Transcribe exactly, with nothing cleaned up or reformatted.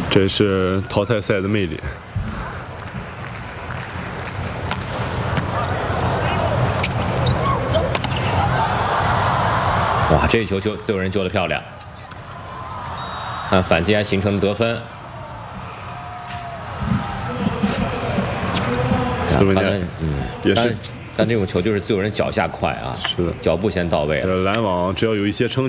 这是淘汰赛的魅力。 哇，这一球救自由人救得漂亮，啊，反击还形成了得分。 斯文家嗯， 也是， 但这种球就是自由人脚下快啊， 是的， 脚步先到位了。 篮网只要有一些撑。